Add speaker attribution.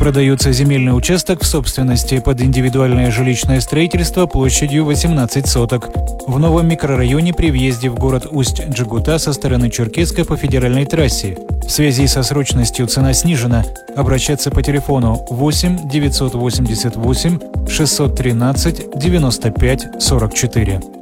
Speaker 1: Продается земельный участок в собственности под индивидуальное жилищное строительство площадью 18 соток в новом микрорайоне при въезде в город Усть-Джегута со стороны Черкесска по федеральной трассе. В связи со срочностью цена снижена. Обращаться по телефону 8 988 613 95 44.